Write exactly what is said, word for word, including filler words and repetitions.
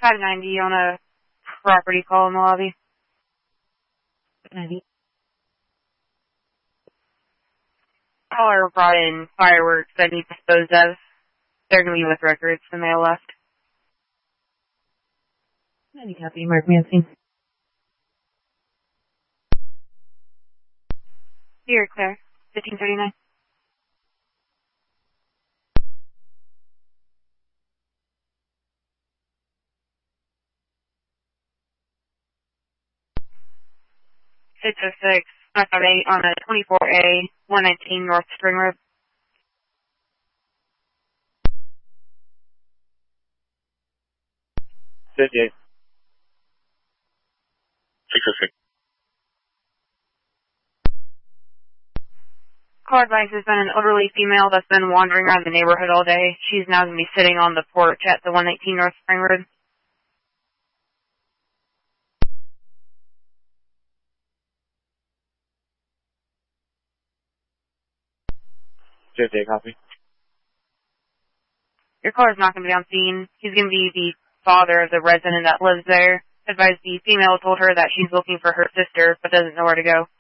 five ninety on a property call in the lobby. ninety. Caller brought in fireworks that he disposed of. They're going to be with records, the mail left. ninety copy, Mark Manson. Here, Claire. fifteen thirty-nine. six oh six, five five eight on a twenty-four A, one nineteen North Spring Road. fifty-eight. six oh six. Call advice has been an elderly female that's been wandering around the neighborhood all day. She's now going to be sitting on the porch at the one nineteen North Spring Road. fifty-eight copy. Your caller's not going to be on scene. He's going to be the father of the resident that lives there. Advised the female told her that she's looking for her sister, but doesn't know where to go.